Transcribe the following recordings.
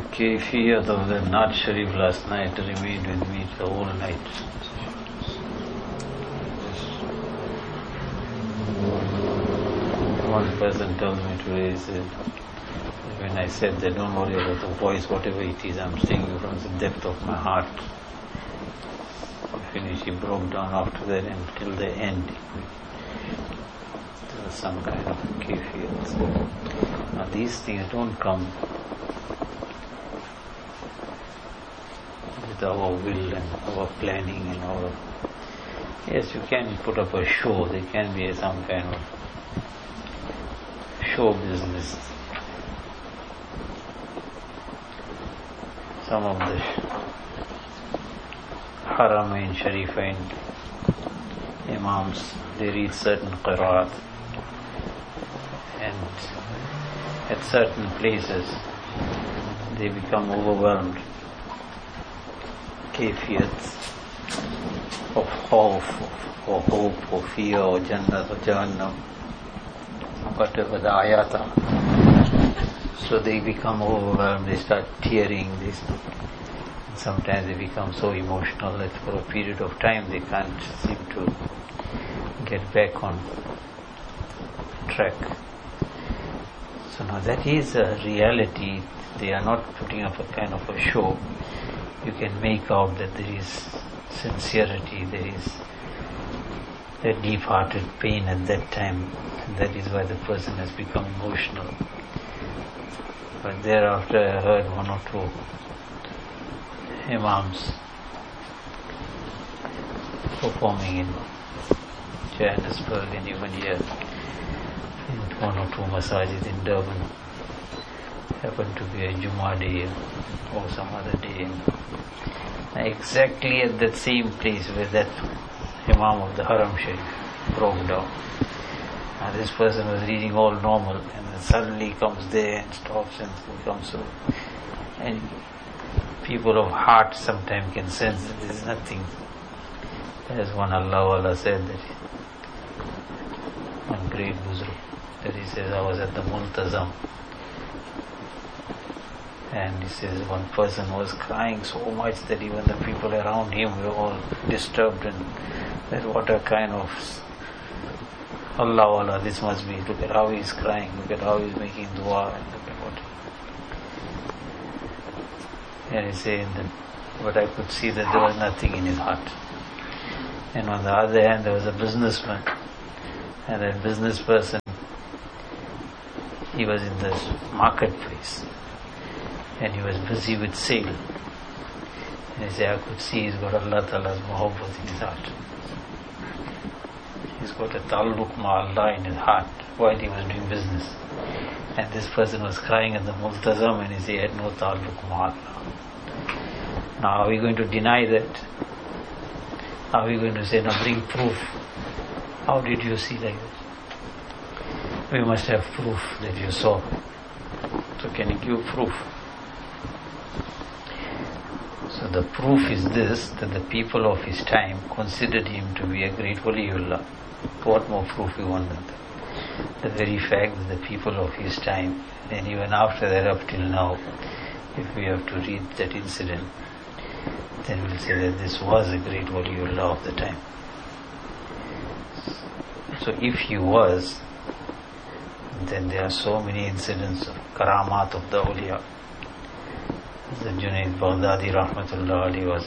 kayfiyat of the Naat Sharif last night remained with me the whole night. One person told me today, he said, when I said that don't worry about the voice, whatever it is, I'm saying you from the depth of my heart. Finish, he broke down after that until the end. There was some kind of kayfiyat. Now these things don't come with our will and our planning and our... Yes, you can put up a show, there can be some kind of show business. Some of the Haramain, Sharifain, Imams, they read certain qiraat, and at certain places they become overwhelmed. Kayfiyats of khawf, or hope, or fear, or Jannat, or Jahannam, whatever the ayat are. So they become overwhelmed, they start tearing, sometimes they become so emotional that for a period of time they can't seem to get back on track. So now that is a reality. They are not putting up a kind of a show. You can make out that there is sincerity, there is a deep-hearted pain at that time. And that is why the person has become emotional. But thereafter I heard one or two Imams performing in Johannesburg and even here in one or two masajid in Durban. Happened to be a Jummah day or some other day. Exactly at that same place where that Imam of the Haram Sharif broke down. Now this person was reading all normal and then suddenly comes there and stops and becomes so. And people of heart sometimes can sense that there is nothing. As one Allah said that one great Buzruk, that he says, I was at the Multazam, and he says one person was crying so much that even the people around him were all disturbed, and that what a kind of Allah this must be. Look at how he is crying, look at how he is making dua, and look at what. And he said that, but I could see that there was nothing in his heart. And on the other hand, there was a businessman, and that business person, he was in the marketplace, and he was busy with sale. And he said, I could see he's got Allah Ta'ala's muhabbat in his heart. He's got a ta'alluq ma Allah in his heart while he was doing business. And this person was crying at the Multazam, and he said he had no ta'alluq ma Allah. Now are we going to deny that? Are we going to say, now bring proof? How did you see like this? We must have proof that you saw. So can you give proof? So the proof is this, that the people of his time considered him to be a great waliullah. What more proof we want than that? The very fact that the people of his time, and even after that up till now, if we have to read that incident, then we'll say that this was a great waliullah of the time. So if he was, then there are so many incidents of karamat of the awliya. The Junaid Baghdadi Rahmatullah Ali was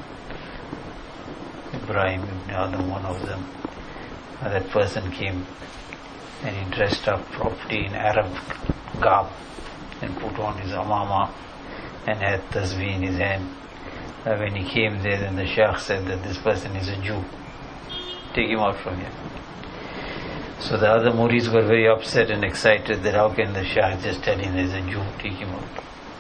Ibrahim ibn Adam, one of them. That person came and he dressed up properly in Arab garb and put on his amama and had tasbih in his hand. When he came there, then the Shaykh said that this person is a Jew. Take him out from here. So the other Murids were very upset and excited that how can the Shaykh just tell him there's a Jew, take him out.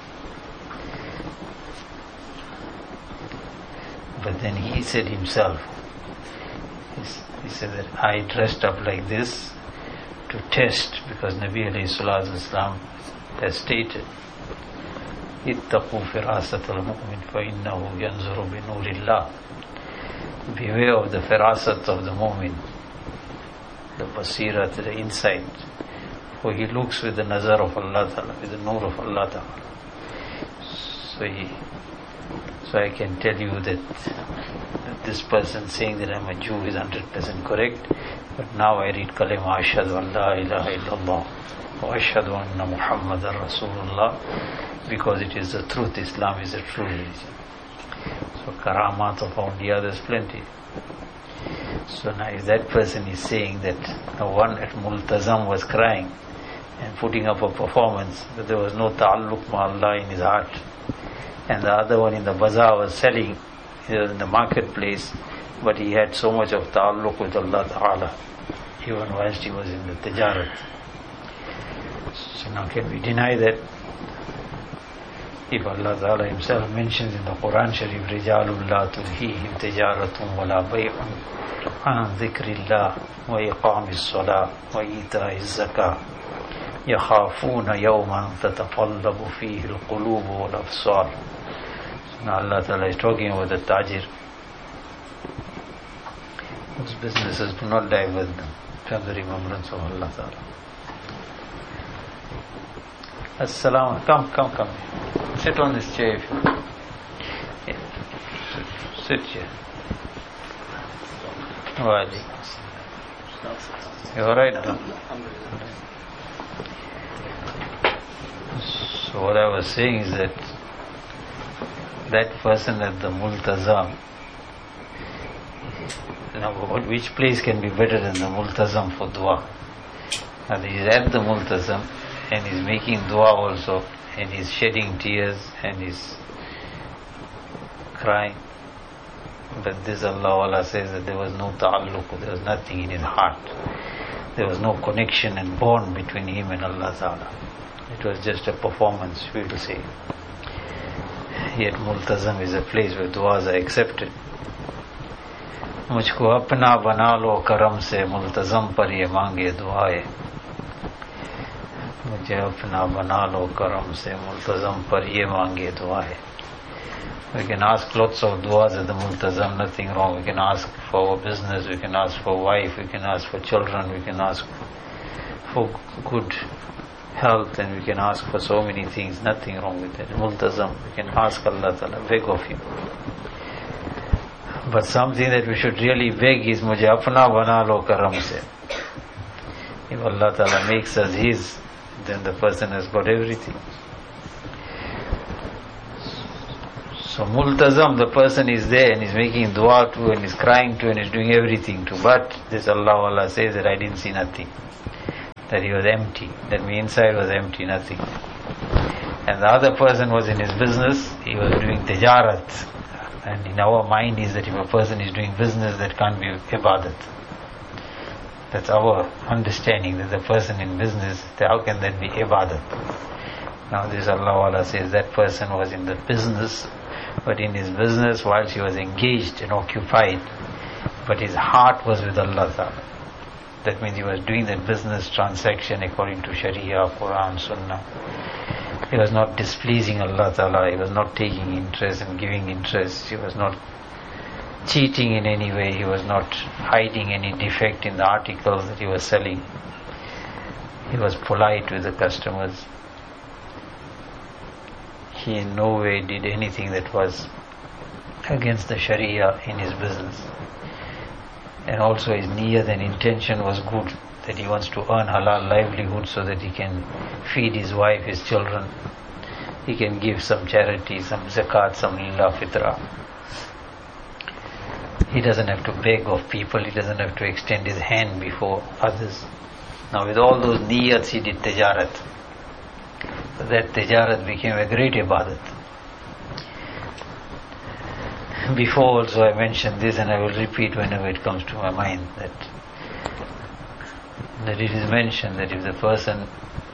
But then he said himself, he said that I dressed up like this to test, because Nabi alayhi salatu wasalam has stated, ittaqu firasat al-mu'min fa innahu yanzuru bi nurillah. Beware of the firasat of the mu'min, the basirat, the insight, for he looks with the nazar of Allah Ta'ala, with the nur of Allah Ta'ala. So I can tell you that this person saying that I'm a Jew is 100% correct. But now I read Kalima Ashhadu an la ilaha illallah wa ashhadu anna Muhammadan Rasulullah, because it is the truth. Islam is a true religion. So karamat of Awliya, there's plenty. So now if that person is saying that the one at Multazam was crying and putting up a performance, that there was no ta'alluq ma Allah in his heart, and the other one in the bazaar was selling, he was in the marketplace, but he had so much of ta'alluq with Allah Ta'ala, even whilst he was in the tijarat. So now can we deny that? If Allah Ta'ala himself mentions in the Quran Sharif, رِجَالٌ لَا تُلْهِيهِمْ تِجَارَةٌ وَلَا بَيْعٌ عَنْ ذِكْرِ اللَّهِ وَإِقَامِ الصَّلَاةِ وَإِيتَاءِ الزَّكَاةِ يَخَافُونَ يَوْمًا تَتَقَلَّبُ فِيهِ الْقُلُوبُ وَالْأَبْصَارُ. So now Allah Ta'ala is talking about the tajir whose businesses do not divert them from the remembrance of Allah Ta'ala. As-salam, come. Sit on this chair if you yeah. Sit here. Wali. You alright now? So what I was saying is that person at the Multazam, which place can be better than the Multazam for dua? And he is at the Multazam and he's making dua also, and he's shedding tears and he's crying. But this Allah says that there was no ta'alluq, there was nothing in his heart. There was no connection and bond between him and Allah Ta'ala. It was just a performance, we will say. Yet Multazam is a place where du'as are accepted. मुझको अपना बना लो करम से मुल्तज़म पर ये मांगे दुआएं. मुझे अपना बना लो करम से मुल्तज़म पर ये मांगे दुआएं. We can ask lots of du'as at the Multazam, nothing wrong. We can ask for our business, we can ask for wife, we can ask for children, we can ask for good health, and we can ask for so many things, nothing wrong with that. Multazam, we can ask Allah Ta'ala, beg of Him. But something that we should really beg is, Mujhe apna bana lo karam se. If Allah Ta'ala makes us His, then the person has got everything. So Multazam, the person is there and is making dua to and is crying to and is doing everything to. But this Allah says that I didn't see nothing. That he was empty. That my inside was empty, nothing. And the other person was in his business, he was doing tijarat. And in our mind is that if a person is doing business, that can't be ibadat. That's our understanding, that the person in business, how can that be ibadat? Now this Allah says that person was in the business, but in his business while he was engaged and occupied, but his heart was with Allah Ta'ala. That means he was doing that business transaction according to Sharia, Quran, Sunnah. He was not displeasing Allah Ta'ala, he was not taking interest and giving interest, he was not cheating in any way, he was not hiding any defect in the articles that he was selling. He was polite with the customers. He in no way did anything that was against the Sharia in his business. And also his niyat and intention was good, that he wants to earn halal livelihood so that he can feed his wife, his children. He can give some charity, some zakat, some lillah fitra. He doesn't have to beg of people, he doesn't have to extend his hand before others. Now with all those niyats he did tijarat. So that tijarat became a great ibadat. Before also I mentioned this, and I will repeat whenever it comes to my mind, that it is mentioned that if the person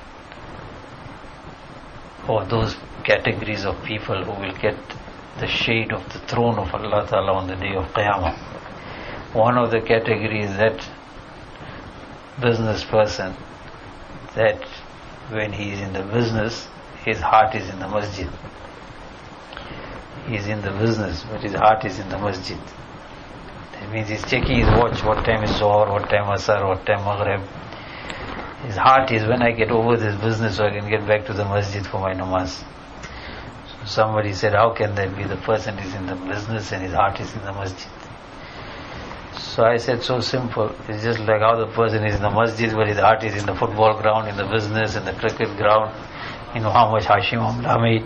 or those categories of people who will get the shade of the throne of Allah Ta'ala on the day of Qiyamah, one of the categories, that business person, that when he is in the business, his heart is in the masjid. He is in the business, but his heart is in the masjid. That means he's checking his watch, what time is Zohar, what time Asar, what time Maghrib. His heart is, when I get over this business so I can get back to the masjid for my namaz. Somebody said, how can that be? The person is in the business and his heart is in the masjid. So I said, so simple. It's just like how the person is in the masjid but his heart is in the football ground, in the business, in the cricket ground. You know how much Hashim Amla made.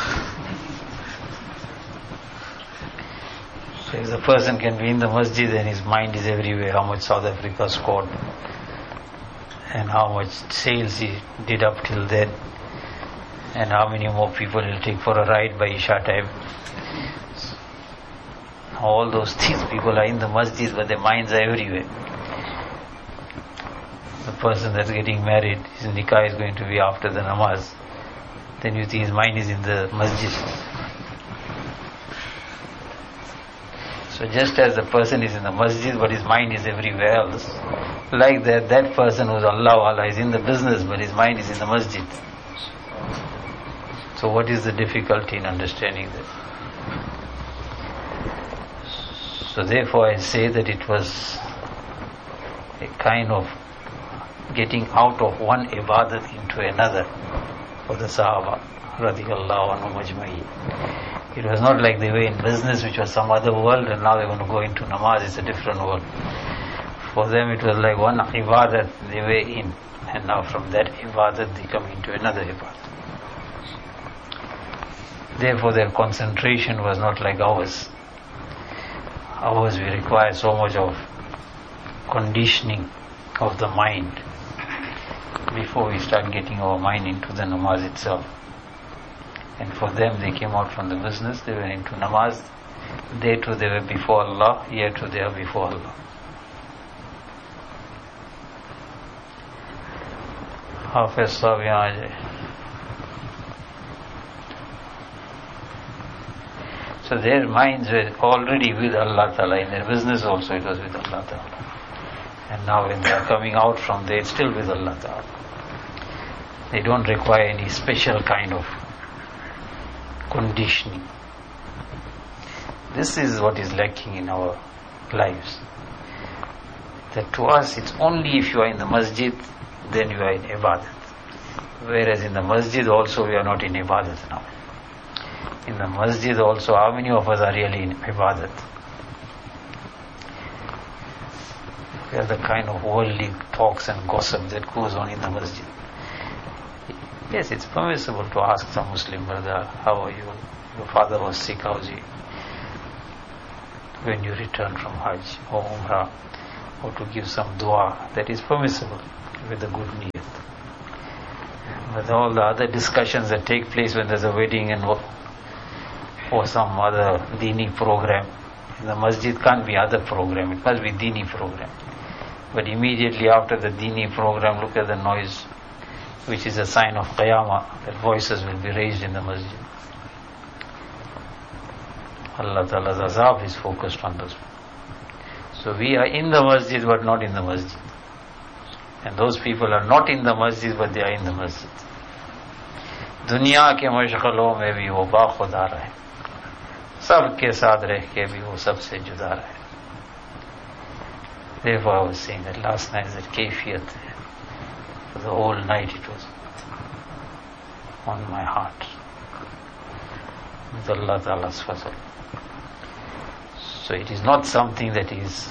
So if the person can be in the masjid and his mind is everywhere, how much South Africa scored and how much sales he did up till then and how many more people he'll take for a ride by Isha time. All those things, people are in the masjid but their minds are everywhere. The person that's getting married, his nikah is going to be after the namaz. Then you think his mind is in the masjid. So just as the person is in the masjid but his mind is everywhere else, like that person who's Allah is in the business but his mind is in the masjid. So what is the difficulty in understanding that? So therefore I say that it was a kind of getting out of one ibadat into another for the Sahaba radiyallahu anhum ajma'in. It was not like they were in business, which was some other world, and now they're going to go into namaz, it's a different world. For them it was like one ibadat they were in, and now from that ibadat they come into another ibadat. Therefore their concentration was not like ours. Ours, we require so much of conditioning of the mind before we start getting our mind into the namaz itself. And for them, they came out from the business, they went into namaz. There too they were before Allah, here too they are before Allah. Hafiz Sahib yahan aa jaye. So their minds were already with Allah Ta'ala. In their business also it was with Allah Ta'ala. And now when they are coming out from there, it's still with Allah Ta'ala. They don't require any special kind of conditioning. This is what is lacking in our lives. That to us, it's only if you are in the masjid, then you are in ibadat. Whereas in the masjid also we are not in ibadat now. In the masjid also, how many of us are really in ibadat? We are the kind of worldly talks and gossip that goes on in the masjid. Yes, it's permissible to ask some Muslim brother, how are you? Your father was sick, how's he? When you return from Hajj or Umrah, or to give some dua, that is permissible with a good niyat. But all the other discussions that take place when there's a wedding and or some other dini program, in the masjid can't be other program, it must be dini program. But immediately after the dini program, look at the noise, which is a sign of qiyamah, that voices will be raised in the masjid. Allah Ta'ala's azab is focused on those. So we are in the masjid but not in the masjid. And those people are not in the masjid but they are in the masjid. दुनिया के मशगलों में भी वो बाखुदा रहे, सबके साथ रह के भी वो सबसे जुदा रहे. Therefore I was saying that last night that kayfiyat, for the whole night it was on my heart with Allah Ta'ala's fazl. So it is not something that is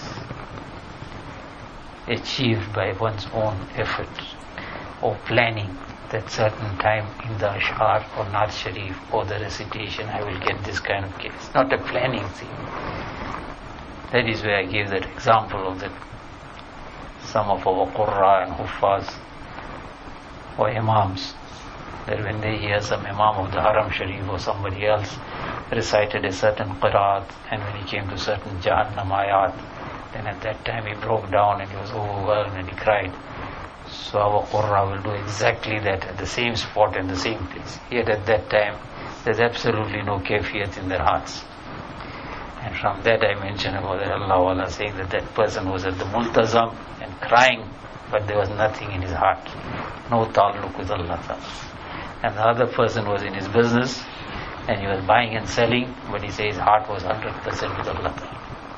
achieved by one's own effort or planning that certain time in the Ash'ar or Naat Sharif or the recitation I will get this kind of case. It's not a planning thing. That is where I gave that example of that some of our Qurra and Huffaz or Imams, that when they hear some Imam of the Haram Sharif or somebody else recited a certain Qiraat, and when he came to certain Jahannam ayat, then at that time he broke down and he was overwhelmed and he cried. So our Qurra will do exactly that at the same spot and the same place. Yet at that time there's absolutely no kayfiyat in their hearts. And from that I mentioned about that Allah saying that that person was at the multazam and crying, but there was nothing in his heart, no ta'alluq with Allah Ta'ala. And the other person was in his business and he was buying and selling, but he says his heart was 100% with Allah Ta'ala.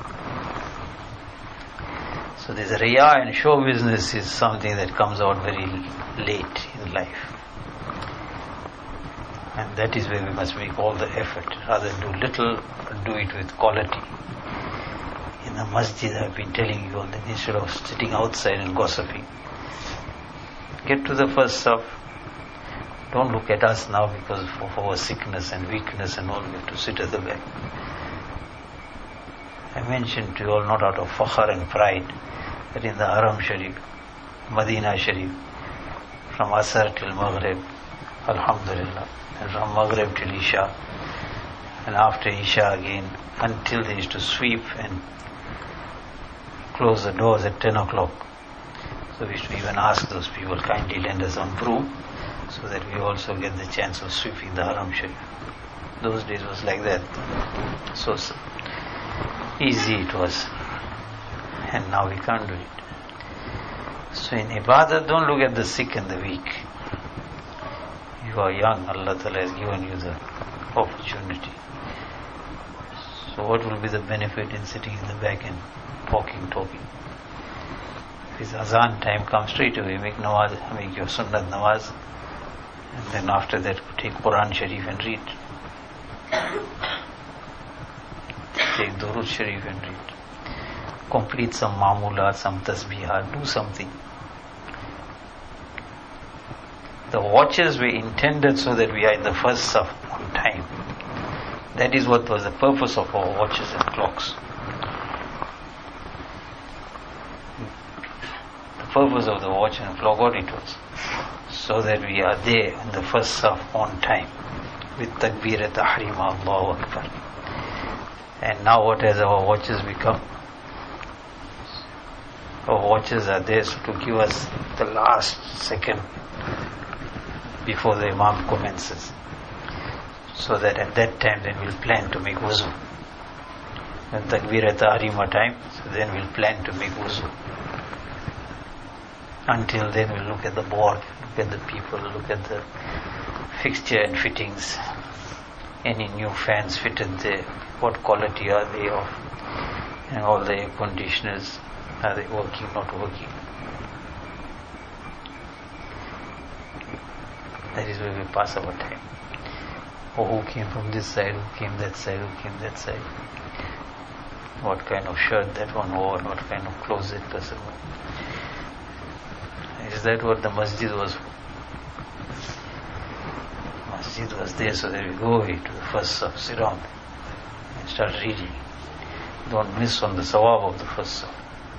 So this riya and show business is something that comes out very late in life. And that is where we must make all the effort. Rather than do little, do it with quality. In the masjid, I've been telling you all that instead of sitting outside and gossiping, get to the first saf. Don't look at us now because of our sickness and weakness and all, we have to sit at the back. I mentioned to you all, not out of fakhar and pride, that in the Haram Sharif, Madina Sharif, from Asr till Maghrib, Alhamdulillah, and from Maghrib till Isha, and after Isha again, until they used to sweep and close the doors at 10 o'clock. So we used to even ask those people, kindly lend us some broom, so that we also get the chance of sweeping the Haram Sharif. Those days was like that. So easy it was. And now we can't do it. So in Ibadah, don't look at the sick and the weak. You are young, Allah Ta'ala has given you the opportunity. So what will be the benefit in sitting in the back and talking? If his azan time comes straight away, make your sunnat nawaz, and then after that take Quran Sharif and read. Take Durud Sharif and read. Complete some mamulat, some tasbihat, do something. The watches were intended so that we are in the first saf on time. That is what was the purpose of our watches and clocks. The purpose of the watch and clock, what it was? So that we are there in the first saf on time with takbir tahrim, Allahu Akbar. And now what has our watches become? Our watches are there to give us the last second before the Imam commences, so that at that time then we'll plan to make wuzu. When takbir tahrima time, so then we'll plan to make wuzu. Until then we'll look at the board, look at the people, look at the fixture and fittings, any new fans fitted there, what quality are they of, and all the air conditioners, are they working, not working. That is where we pass our time. Oh, who came from this side, who came that side, who came that side. What kind of shirt that one wore, what kind of clothes that person wore. Is that what the masjid was for? Masjid was there so that we go away to the first saf, sit down and start reading. Don't miss on the sawab of the first saf.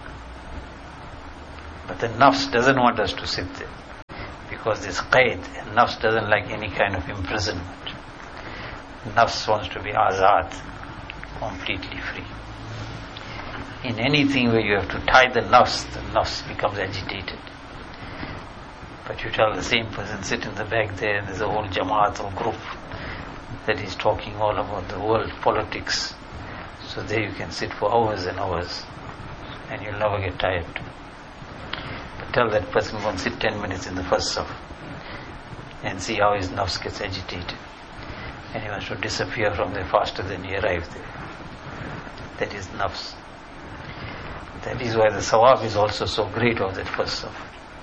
But the nafs doesn't want us to sit there, because this qaid, nafs doesn't like any kind of imprisonment. Nafs wants to be azad, completely free. In anything where you have to tie the nafs becomes agitated. But you tell the same person, sit in the back there, and there's a whole jamaat or group that is talking all about the world politics. So there you can sit for hours and hours, and you'll never get tired. But tell that person, go and sit 10 minutes in the first saf, and see how his nafs gets agitated. And he wants to disappear from there faster than he arrived there. That is nafs. That is why the sawab is also so great of that first saf.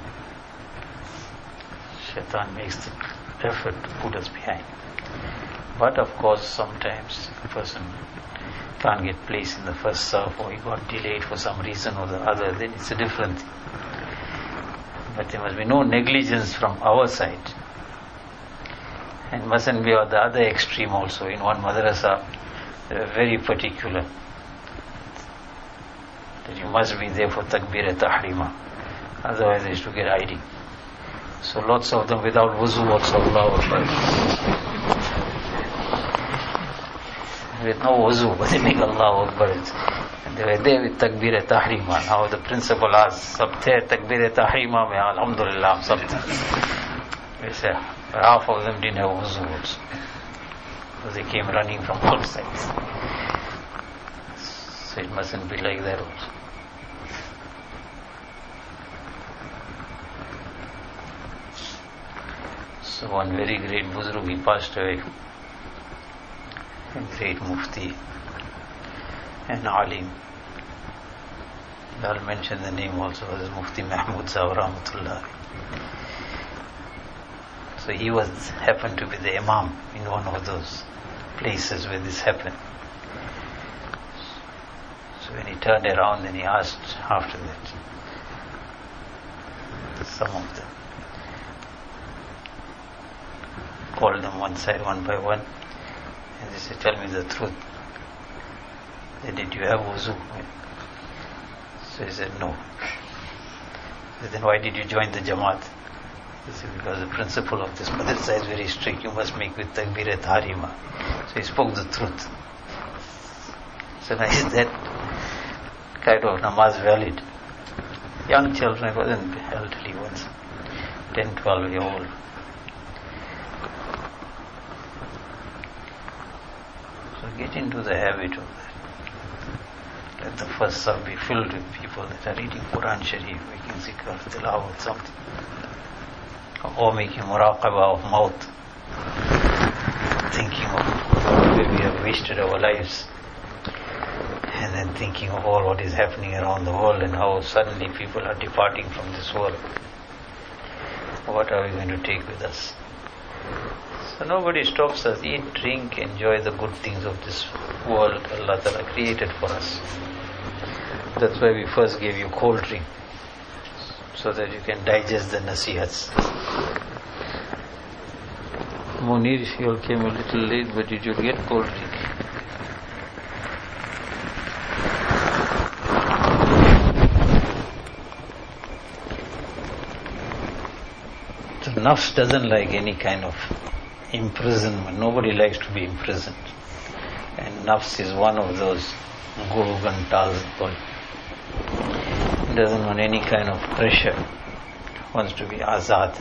Shaitan makes the effort to put us behind. But of course, sometimes if a person can't get placed in the first saf, or he got delayed for some reason or the other, then it's a different thing. But there must be no negligence from our side. And mustn't be on the other extreme also. In one madrasa, they are very particular that you must be there for takbir tahrima. Otherwise they used to get ID. So lots of them without wuzu also, Allahu Akbar. With no wuzu, but they make Allahu Akbar. And they were there with takbir tahrima. Now the principal asks, sab the takbir tahrima mein alhamdulillah, sab the. We say, half of them didn't have wuzu also, because they came running from all sides. So it mustn't be like that also. So one very great Buzrug, he passed away, a great Mufti and Alim. I'll mention the name also, was Mufti Mahmud Sahib Rahmatullah. So he happened to be the Imam in one of those places where this happened. So when he turned around, then he asked after that, some of them, called them one side one by one, and they said, tell me the truth. Did you have wuzu? So he said, no. So then why did you join the Jamaat? He said, because the principle of this madrasa is very strict. You must make with takbir tahrima. So he spoke the truth. So now is that kind of namaz valid? Young children, it wasn't elderly ones, 10, 12-year-old. So get into the habit of that. Let the first sub be filled with people that are reading Quran Sharif, making zikr, tilawat, something. Or making muraqabah of maut, thinking of where we have wasted our lives, and then thinking of all what is happening around the world and how suddenly people are departing from this world. What are we going to take with us? So nobody stops us. Eat, drink, enjoy the good things of this world Allah Ta'ala created for us. That's why we first gave you cold drink, so that you can digest the nasihats. Munir, you all came a little late, but did you get cold drink? So nafs doesn't like any kind of imprisonment. Nobody likes to be imprisoned. And nafs is one of those gurugantals. It doesn't want any kind of pressure. It wants to be azad.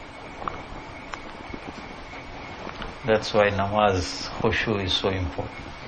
That's why namaz, khushu is so important.